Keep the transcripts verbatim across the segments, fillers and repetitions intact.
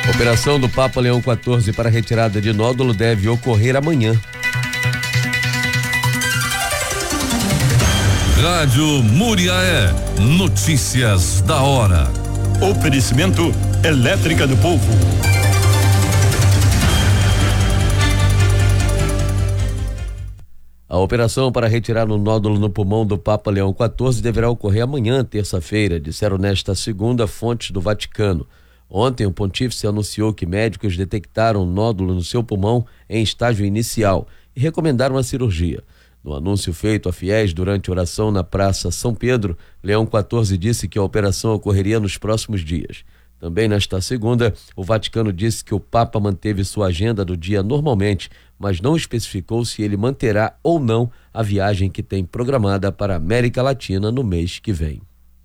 Operação do Papa Leão quatorze para retirada de nódulo deve ocorrer amanhã. Rádio Muriaé, notícias da hora. Oferecimento Elétrica do Povo. A operação para retirar o nódulo no pulmão do Papa Leão quatorze deverá ocorrer amanhã, terça-feira, disseram nesta segunda fontes do Vaticano. Ontem, o pontífice anunciou que médicos detectaram um nódulo no seu pulmão em estágio inicial e recomendaram a cirurgia. No anúncio feito a fiéis durante oração na Praça São Pedro, Leão quatorze disse que a operação ocorreria nos próximos dias. Também nesta segunda, o Vaticano disse que o Papa manteve sua agenda do dia normalmente, mas não especificou se ele manterá ou não a viagem que tem programada para a América Latina no mês que vem.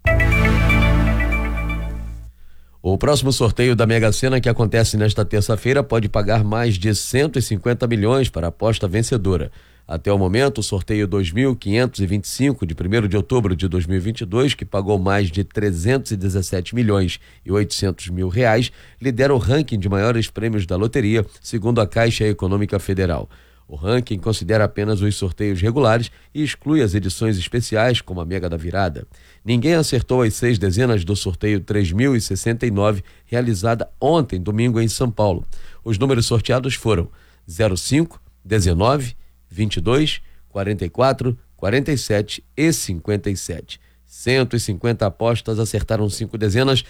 O próximo sorteio da Mega Sena, que acontece nesta terça-feira, pode pagar mais de cento e cinquenta milhões para a aposta vencedora. Até o momento, o sorteio dois mil quinhentos e vinte e cinco, de primeiro de outubro de dois mil e vinte e dois, que pagou mais de trezentos e dezessete milhões e oitocentos mil reais, lidera o ranking de maiores prêmios da loteria, segundo a Caixa Econômica Federal. O ranking considera apenas os sorteios regulares e exclui as edições especiais, como a Mega da Virada. Ninguém acertou as seis dezenas do sorteio três mil e sessenta e nove, realizada ontem, domingo, em São Paulo. Os números sorteados foram zero cinco, dezenove, vinte e dois, quarenta e quatro, quarenta e sete e cinquenta e sete. cento e cinquenta apostas acertaram cinco dezenas,